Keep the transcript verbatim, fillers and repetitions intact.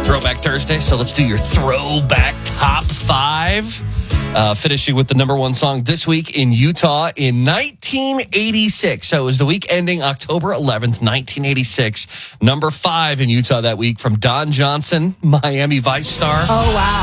Throwback Thursday, so let's do your throwback top five. Uh, finishing with the number one song this week in Utah in nineteen eighty-six. So it was the week ending October eleventh, nineteen eighty-six. Number five in Utah that week from Don Johnson, Miami Vice star. Oh, wow.